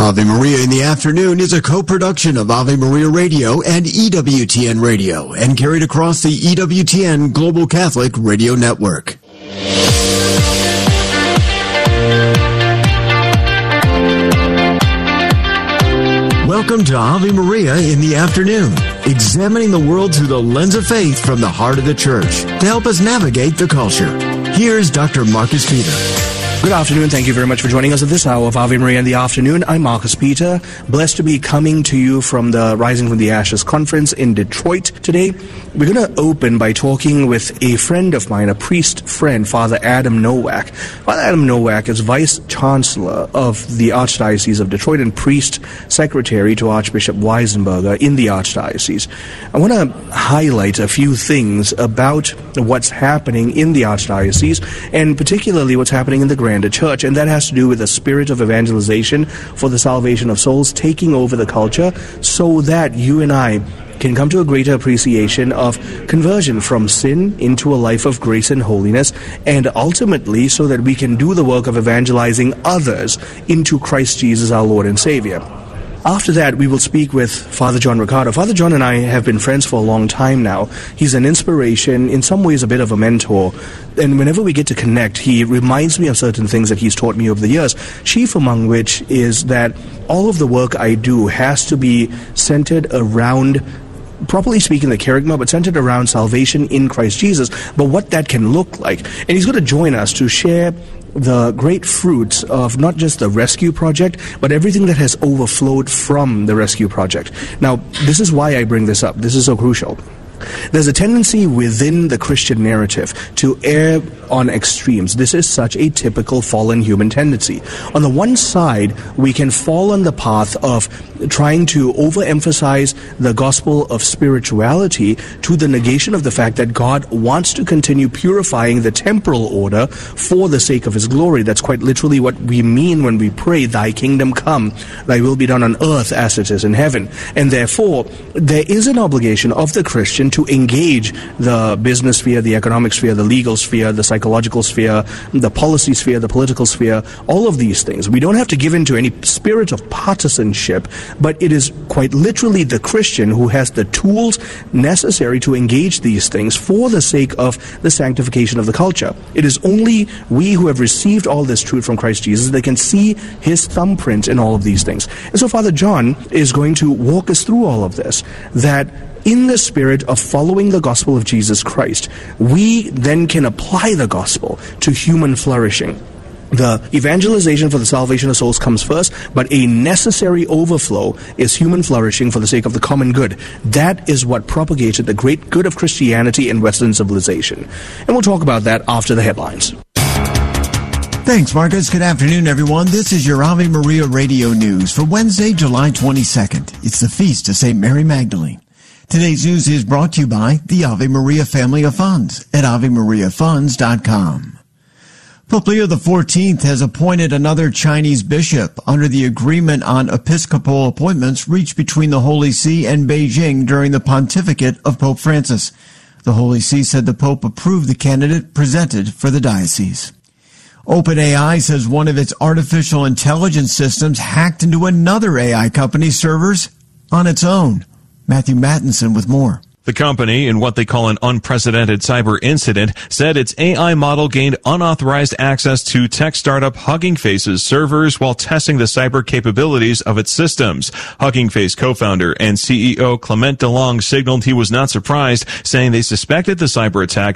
Ave Maria in the Afternoon is a co-production of Ave Maria Radio and EWTN Radio and carried across the EWTN Global Catholic Radio Network. Welcome to Ave Maria in the Afternoon, examining the world through the lens of faith from the heart of the Church to help us navigate the culture. Here's Dr. Marcus Peter. Good afternoon. Thank you very much for joining us at this hour of Ave Maria in the Afternoon. I'm Marcus Peter, blessed to be coming to you from the Rising from the Ashes conference in Detroit today. We're going to open by talking with a friend of mine, a priest friend, Father Adam Nowak. Father Adam Nowak is Vice Chancellor of the Archdiocese of Detroit and Priest Secretary to Archbishop Weisenberger in the Archdiocese. I want to highlight a few things about what's happening in the Archdiocese and particularly what's happening in the Grand Church, and that has to do with the spirit of evangelization for the salvation of souls taking over the culture so that you and I can come to a greater appreciation of conversion from sin into a life of grace and holiness, and ultimately so that we can do the work of evangelizing others into Christ Jesus our Lord and Savior. After that, we will speak with Father John Riccardo. Father John and I have been friends for a long time now. He's an inspiration, in some ways a bit of a mentor. And whenever we get to connect, he reminds me of certain things that he's taught me over the years, chief among which is that all of the work I do has to be centered around, properly speaking, the kerygma, but centered around salvation in Christ Jesus, but what that can look like. And he's going to join us to share the great fruits of not just the rescue project, but everything that has overflowed from the rescue project. Now, this is why I bring this up. This is so crucial. There's a tendency within the Christian narrative to err on extremes. This is such a typical fallen human tendency. On the one side, we can fall on the path of trying to overemphasize the gospel of spirituality to the negation of the fact that God wants to continue purifying the temporal order for the sake of His glory. That's quite literally what we mean when we pray, "Thy kingdom come, Thy will be done on earth as it is in heaven." And therefore, there is an obligation of the Christian to engage the business sphere, the economic sphere, the legal sphere, the psychological sphere, the policy sphere, the political sphere, all of these things. We don't have to give in to any spirit of partisanship, but it is quite literally the Christian who has the tools necessary to engage these things for the sake of the sanctification of the culture. It is only we who have received all this truth from Christ Jesus that can see His thumbprint in all of these things. And so Father John is going to walk us through all of this, that in the spirit of following the gospel of Jesus Christ, we then can apply the gospel to human flourishing. The evangelization for the salvation of souls comes first, but a necessary overflow is human flourishing for the sake of the common good. That is what propagated the great good of Christianity in Western civilization. And we'll talk about that after the headlines. Thanks, Marcus. Good afternoon, everyone. This is your Ave Maria Radio News for Wednesday, July 22nd. It's the feast of St. Mary Magdalene. Today's news is brought to you by the Ave Maria Family of Funds at AveMariaFunds.com. Pope Leo XIV has appointed another Chinese bishop under the agreement on episcopal appointments reached between the Holy See and Beijing during the pontificate of Pope Francis. The Holy See said the Pope approved the candidate presented for the diocese. OpenAI says one of its artificial intelligence systems hacked into another AI company's servers on its own. Matthew Mattinson with more. The company, in what they call an unprecedented cyber incident, said its AI model gained unauthorized access to tech startup Hugging Face's servers while testing the cyber capabilities of its systems. Hugging Face co-founder and CEO Clement DeLong signaled he was not surprised, saying they suspected the cyber attack